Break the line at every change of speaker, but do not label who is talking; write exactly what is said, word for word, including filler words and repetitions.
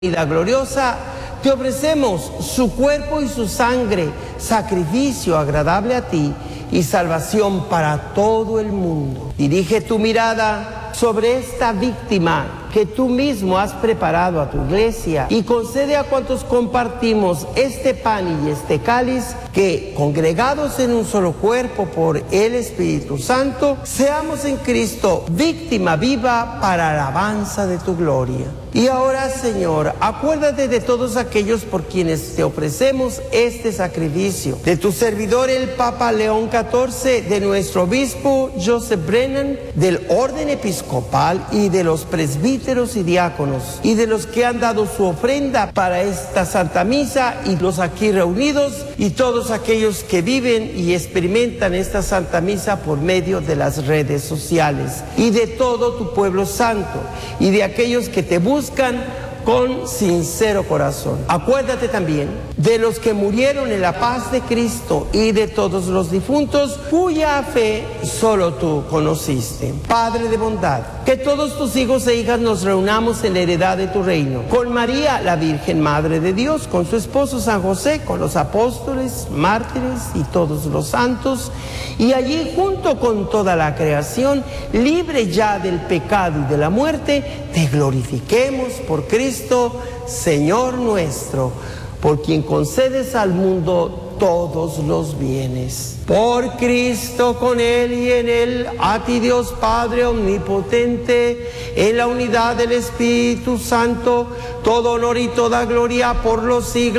vida gloriosa, te ofrecemos su cuerpo y su sangre, sacrificio agradable a ti y salvación para todo el mundo. Dirige tu mirada sobre esta víctima que tú mismo has preparado a tu iglesia y concede a cuantos compartimos este pan y este cáliz que, congregados en un solo cuerpo por el Espíritu Santo, seamos en Cristo víctima viva para alabanza de tu gloria. Y ahora, Señor, acuérdate de todos aquellos por quienes te ofrecemos este sacrificio, de tu servidor el Papa León catorce, de nuestro obispo Joseph Brennan, del orden episcopal y de los presbíteros y diáconos, y de los que han dado su ofrenda para esta Santa Misa, y los aquí reunidos, y todos aquellos que viven y experimentan esta Santa Misa por medio de las redes sociales, y de todo tu pueblo santo, y de aquellos que te buscan buscan con sincero corazón. Acuérdate también de los que murieron en la paz de Cristo y de todos los difuntos cuya fe solo tú conociste. Padre de bondad, que todos tus hijos e hijas nos reunamos en la heredad de tu reino, con María, la Virgen Madre de Dios, con su esposo San José, con los apóstoles, mártires y todos los santos, y allí junto con toda la creación, libre ya del pecado y de la muerte, te glorifiquemos por Cristo, Señor nuestro, por quien concedes al mundo todos los bienes. Por Cristo, con Él y en Él, a ti Dios Padre omnipotente, en la unidad del Espíritu Santo, todo honor y toda gloria por los siglos